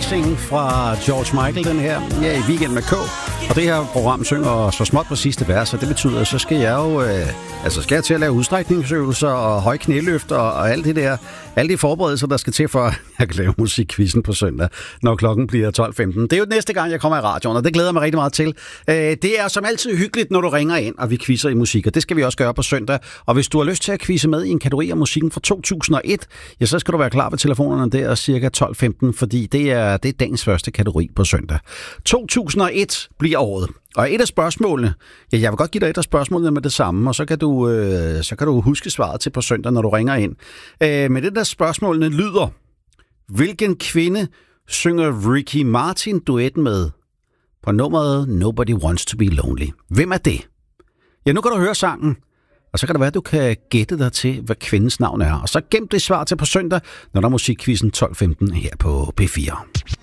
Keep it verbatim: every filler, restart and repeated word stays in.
Amazing fra George Michael, den her. Ja, i Weekend med K. Og det her program synger så småt på sidste vers, og det betyder, at så skal jeg jo øh, altså skal jeg til at lave udstrækningsøvelser og høje knæløfter og alt det der. Alle de forberedelser, der skal til for, at jeg kan lave musikquizzen på søndag, når klokken bliver tolv femten. Det er jo næste gang, jeg kommer i radioen, og det glæder jeg mig rigtig meget til. Øh, det er som altid hyggeligt, når du ringer ind, og vi quizzer i musik, og det skal vi også gøre på søndag. Og hvis du har lyst til at quizze med i en kategori af musikken fra to tusind og et, ja, så skal du være klar ved telefonerne der cirka tolv femten, fordi det er, det er dagens første kategori på søndag. to tusind og et bliver året. Og et af spørgsmålene, ja, jeg vil godt give dig et af spørgsmålene med det samme, og så kan du, øh, så kan du huske svaret til på søndag, når du ringer ind. Øh, men det der spørgsmålene lyder: hvilken kvinde synger Ricky Martin duetten med på nummeret Nobody Wants to Be Lonely? Hvem er det? Ja, nu kan du høre sangen, og så kan det være, at du kan gætte dig til, hvad kvindens navn er. Og så gem det svar til på søndag, når der er musikquizzen tolv femten her på P fire.